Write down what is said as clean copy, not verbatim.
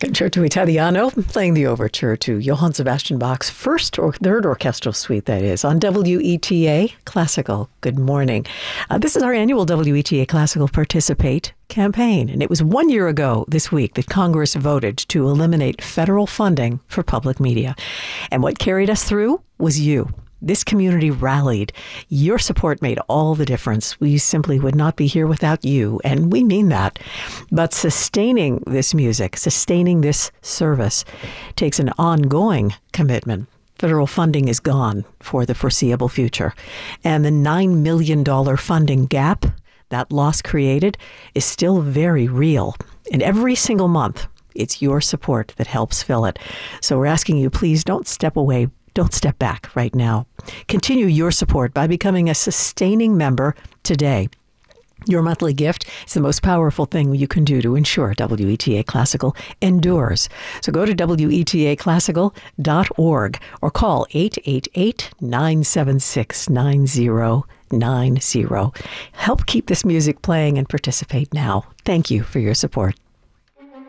Concerto Italiano, playing the overture to Johann Sebastian Bach's third orchestral suite, that is, on WETA Classical. Good morning. This is our annual WETA Classical Participate campaign, and it was 1 year ago this week that Congress voted to eliminate federal funding for public media. And what carried us through was you. This community rallied. Your support made all the difference. We simply would not be here without you, and we mean that. But sustaining this music, sustaining this service, takes an ongoing commitment. Federal funding is gone for the foreseeable future, and the $9 million funding gap, that loss created, is still very real. And every single month, it's your support that helps fill it. So we're asking you, please don't step away. Don't step back right now. Continue your support by becoming a sustaining member today. Your monthly gift is the most powerful thing you can do to ensure WETA Classical endures. So go to WETAClassical.org or call 888-976-9090. Help keep this music playing and participate now. Thank you for your support.